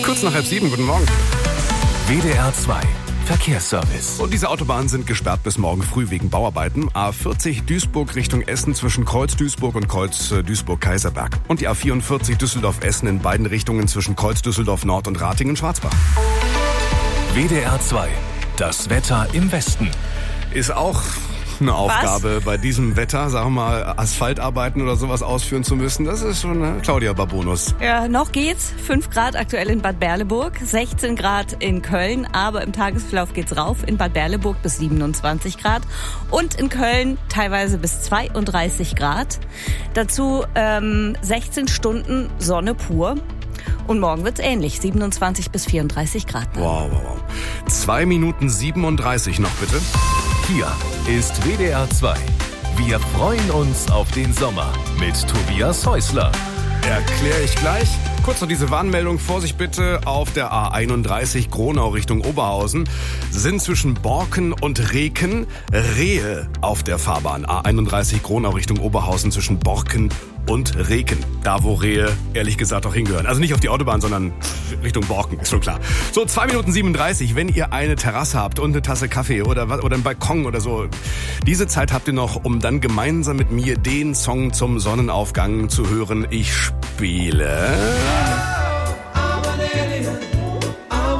Kurz nach 6:30, guten Morgen. WDR 2 Verkehrsservice. Und diese Autobahnen sind gesperrt bis morgen früh wegen Bauarbeiten. A40 Duisburg Richtung Essen zwischen Kreuz Duisburg und Kreuz Duisburg-Kaiserberg. Und die A44 Düsseldorf-Essen in beiden Richtungen zwischen Kreuz Düsseldorf-Nord und Ratingen-Schwarzbach. WDR 2, das Wetter im Westen. Ist auch eine Aufgabe bei diesem Wetter, sagen wir mal, Asphaltarbeiten oder sowas ausführen zu müssen. Das ist schon Claudia Barbonus. Ja, noch geht's. 5 Grad aktuell in Bad Berleburg, 16 Grad in Köln, aber im Tagesverlauf geht's rauf. In Bad Berleburg bis 27 Grad und in Köln teilweise bis 32 Grad. Dazu 16 Stunden Sonne pur. Und morgen wird's ähnlich, 27 bis 34 Grad. Wow. 2 Minuten 37 noch bitte. Hier ist WDR 2. Wir freuen uns auf den Sommer mit Tobias Häusler. Erkläre ich gleich. Kurz noch diese Warnmeldung. Vorsicht bitte, auf der A31 Gronau Richtung Oberhausen sind zwischen Borken und Reken Rehe auf der Fahrbahn. A31 Gronau Richtung Oberhausen zwischen Borken und Reken. Da, wo Rehe ehrlich gesagt auch hingehören. Also nicht auf die Autobahn, sondern Richtung Borken, ist schon klar. So, 2 Minuten 37, wenn ihr eine Terrasse habt und eine Tasse Kaffee oder einen Balkon oder so. Diese Zeit habt ihr noch, um dann gemeinsam mit mir den Song zum Sonnenaufgang zu hören. Ich spiele...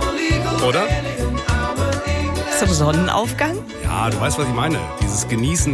Oder? Zum Sonnenaufgang? Ja, du weißt, was ich meine. Dieses Genießen